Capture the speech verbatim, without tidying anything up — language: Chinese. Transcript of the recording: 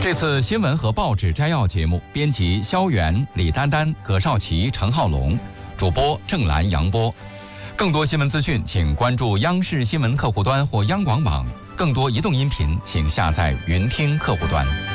这次新闻和报纸摘要节目，编辑肖元、李丹丹、葛少奇、陈浩龙，主播郑兰、杨波。更多新闻资讯，请关注央视新闻客户端或央广网。更多移动音频，请下载云听客户端。